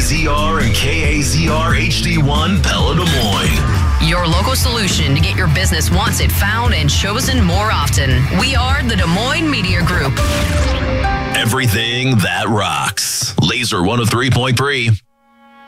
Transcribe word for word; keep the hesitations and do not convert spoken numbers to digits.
Z R and K A Z R H D one Pella Des Moines. Your local solution to get your business wanted, found, and chosen more often. We are the Des Moines Media Group. Everything that rocks. Laser one oh three point three.